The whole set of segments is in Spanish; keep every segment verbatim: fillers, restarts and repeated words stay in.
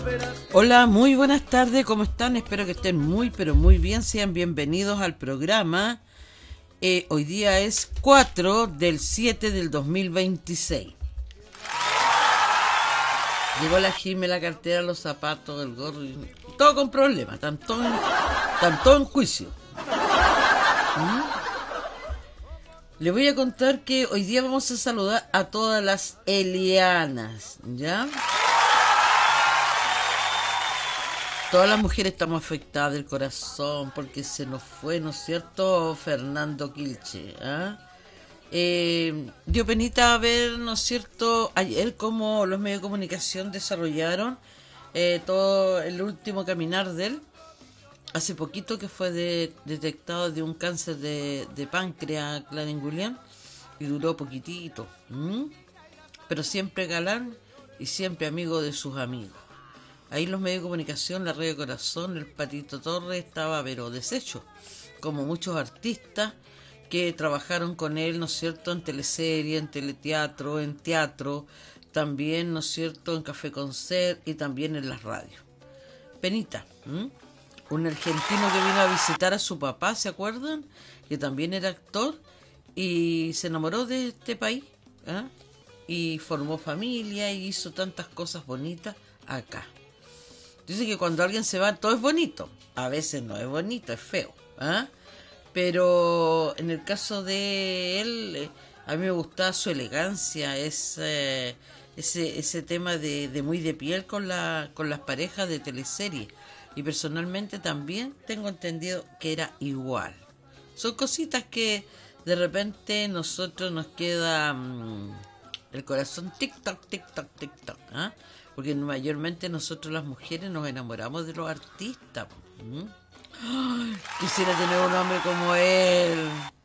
Hola, muy buenas tardes, ¿cómo están? Espero que estén muy, pero muy bien. Sean bienvenidos al programa. Eh, hoy día es cuatro del siete del dos mil veintiséis. Llegó la Jime, la cartera, los zapatos, el gorro, y todo con problemas, tanto en, tanto en juicio. ¿Mm? Le voy a contar que hoy día vamos a saludar a todas las Elianas, ¿ya? Todas las mujeres estamos afectadas del corazón porque se nos fue, ¿no es cierto?, Fernando Quilche. ¿eh? Eh, dio penita ver, ¿no es cierto?, ayer cómo los medios de comunicación desarrollaron eh, todo el último caminar de él. Hace poquito que fue de, detectado de un cáncer de, de páncreas, Clarín Julián, y duró poquitito. ¿m? Pero siempre galán y siempre amigo de sus amigos. Ahí los medios de comunicación, la Radio Corazón, el Patito Torres estaba pero deshecho, como muchos artistas que trabajaron con él, ¿no es cierto?, en teleserie, en teleteatro, en teatro, también, ¿no es cierto?, en Café Concert y también en las radios. Penita, ¿m? Un argentino que vino a visitar a su papá, ¿se acuerdan? Que también era actor y se enamoró de este país, ¿eh? Y formó familia y hizo tantas cosas bonitas acá. Dice que cuando alguien se va todo es bonito, a veces no es bonito, es feo, ¿eh? Pero en el caso de él, eh, a mí me gustaba su elegancia, ese, ese, ese tema de, de muy de piel con, la, con las parejas de teleserie. Y personalmente también tengo entendido que era igual. Son cositas que de repente nosotros nos queda mmm, el corazón tic-toc, tic-toc, tic-toc, ¿eh? Porque mayormente nosotros las mujeres nos enamoramos de los artistas. ¿Mm? Ay, quisiera tener un hombre como él.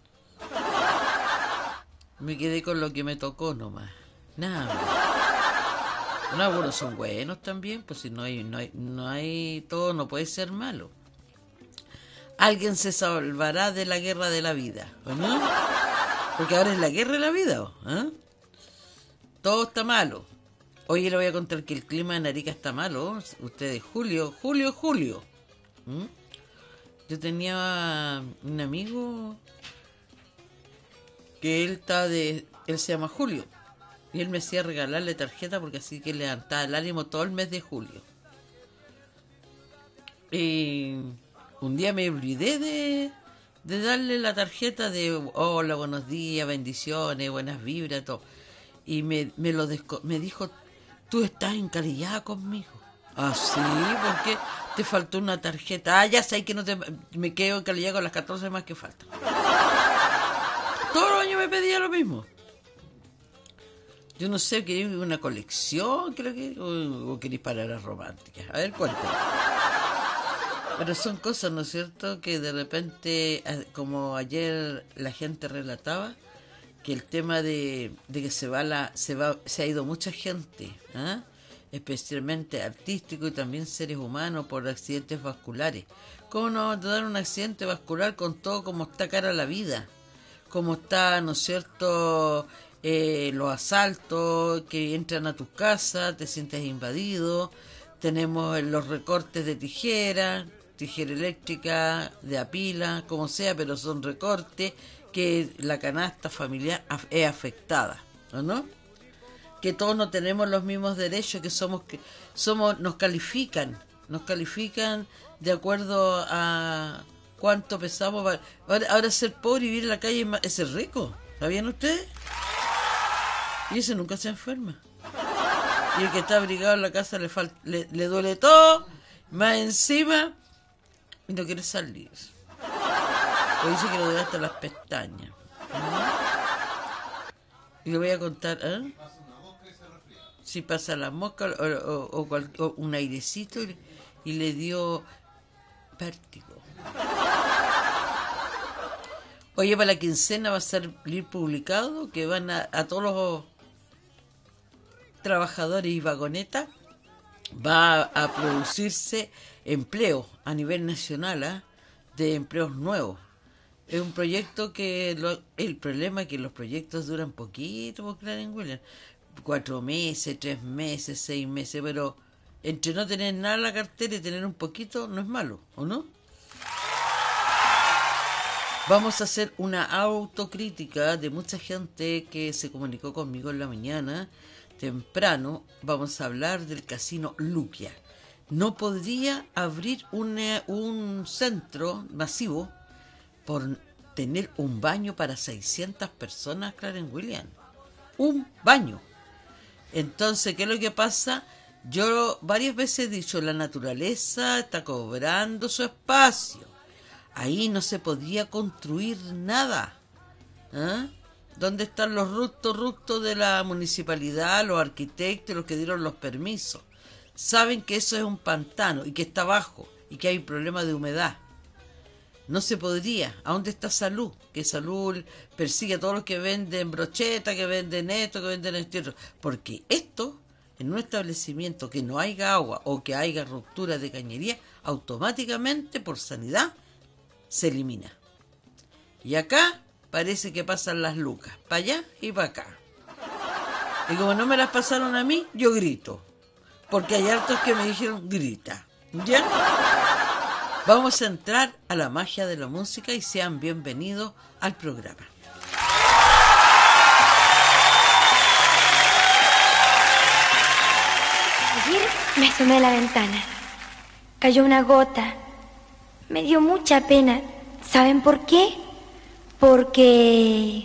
Me quedé con lo que me tocó nomás. Nada más. No, algunos son buenos también, pues si no hay, no hay, no hay, todo no puede ser malo. Alguien se salvará de la guerra de la vida, ¿o no? Porque ahora es la guerra de la vida, ¿eh? Todo está malo. Hoy le voy a contar que el clima en Arica está malo. Ustedes, julio, julio, julio. ¿Mm? Yo tenía un amigo que él está de, él se llama Julio y él me hacía regalarle tarjeta porque así que levantaba el ánimo todo el mes de julio. Y un día me olvidé de, de darle la tarjeta de hola, buenos días, bendiciones, buenas vibras, todo. Y me, me lo desco- me dijo, tú estás encalillada conmigo. Ah, sí, ¿por qué? Te faltó una tarjeta. Ah, ya sé que no te... Me quedo encalillada con las catorce más que faltan. Todos los años me pedía lo mismo. Yo no sé, quería una colección, creo que, o, o queréis palabras románticas. A ver, cuéntame. Pero son cosas, ¿no es cierto?, que de repente, como ayer la gente relataba, que el tema de, de que se va la, se va, se ha ido mucha gente, ¿eh? Especialmente artístico y también seres humanos por accidentes vasculares. ¿Cómo no vamos a dar un accidente vascular con todo como está cara la vida? Como está, ¿no es cierto?, eh, los asaltos que entran a tus casas, te sientes invadido. Tenemos los recortes de tijera, tijera eléctrica, de a pila, como sea, pero son recortes que la canasta familiar es afectada, ¿o no? Que todos no tenemos los mismos derechos, que somos, que somos, nos califican, nos califican de acuerdo a cuánto pesamos. Ahora, ahora ser pobre y vivir en la calle es ser rico, ¿sabían ustedes? Y ese nunca se enferma. Y el que está abrigado en la casa le, falta, le, le duele todo, más encima, y no quiere salir. O dice que le duele hasta las pestañas. Y le voy a contar, ¿eh? Si pasa la mosca o, o, o, cual, o un airecito y, y le dio vértigo. Oye, para la quincena va a salir publicado que van a, a todos los trabajadores y vagonetas va a, a producirse empleo a nivel nacional, ¿eh? De empleos nuevos. Es un proyecto que lo, el problema es que los proyectos duran poquito, por Clarín William, cuatro meses, tres meses, seis meses, pero entre no tener nada en la cartera y tener un poquito, no es malo, ¿o no? Vamos a hacer una autocrítica de mucha gente que se comunicó conmigo en la mañana, temprano. Vamos a hablar del casino Luquia. No podría abrir una, un centro masivo por tener un baño para seiscientas personas, Clarence Williams. Un baño. Entonces, ¿qué es lo que pasa? Yo varias veces he dicho, la naturaleza está cobrando su espacio. Ahí no se podía construir nada. ¿Ah? ¿Dónde están los ructos, ructos de la municipalidad, los arquitectos, los que dieron los permisos? Saben que eso es un pantano y que está abajo y que hay un problema de humedad. No se podría. ¿A dónde está Salud? Que Salud persigue a todos los que venden brocheta, que venden esto, que venden esto. Porque esto, en un establecimiento que no haya agua o que haya ruptura de cañería, automáticamente por sanidad se elimina. Y acá parece que pasan las lucas, para allá y para acá. Y como no me las pasaron a mí, yo grito. Porque hay hartos que me dijeron, grita. ¿Ya? Vamos a entrar a la magia de la música y sean bienvenidos al programa. Ayer me asomé a la ventana. Cayó una gota. Me dio mucha pena. ¿Saben por qué? Porque